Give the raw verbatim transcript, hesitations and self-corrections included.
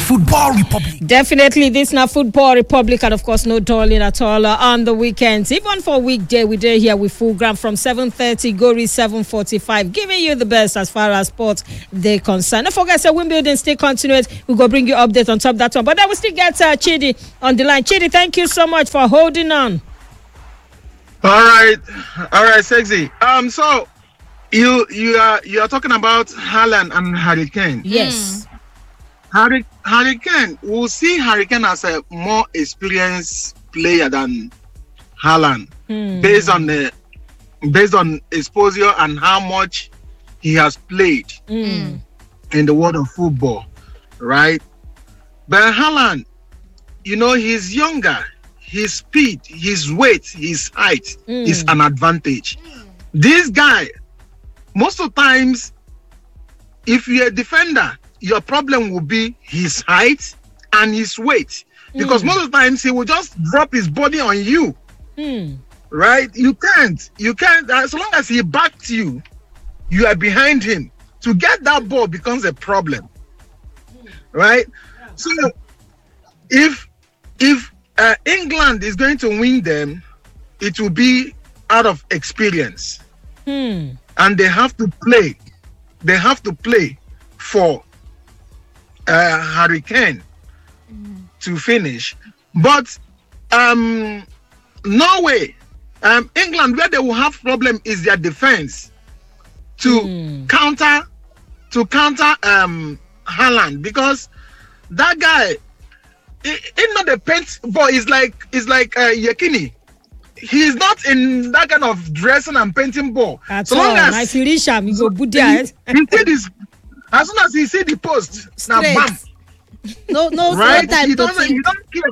Football Republic. Definitely, this now Football Republic, and of course, no darling at all uh, on the weekends. Even for weekday, we did here with full ground from seven thirty, go reach seven forty-five, giving you the best as far as sports they concern. Don't forget, so Wimbledon still continues. We'll go bring you update on top of that one. But then we still get uh, Chidi on the line. Chidi, thank you so much for holding on. All right, all right, sexy. Um, so you you are you are talking about Haaland and Harry Kane. Yes. Harry Harry Kane. We'll see Harry Kane as a more experienced player than Haaland, Mm. based on the based on exposure and how much he has played Mm. in the world of football, right? But Haaland, you know, he's younger. His speed, his weight, his height Mm. is an advantage. This guy, most of the times, if you're a defender, your problem will be his height and his weight. Because Mm. most of the times he will just drop his body on you, Mm. right? You can't. You can't. As long as he backed you, you are behind him. To get that ball becomes a problem, right? So if if uh, England is going to win them, it will be out of experience, Mm. and they have to play. They have to play for uh, Harry Kane to finish. But um, Norway, um, England, where they will have problem is their defense to Mm. counter to counter um Haaland, because that guy, it's not a paint ball. It's like it's like uh, Yekini. He's not in that kind of dressing and painting ball. At so all. long as If you reach him, you go put he, there. he see this, as soon as he see the post, now Straight. bam, No, no, right? no time He to doesn't, he think. don't care